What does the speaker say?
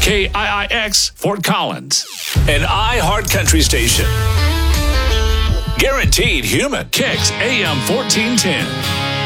KIIX Fort Collins, an iHeart Country station. Guaranteed human. Kicks AM 1410.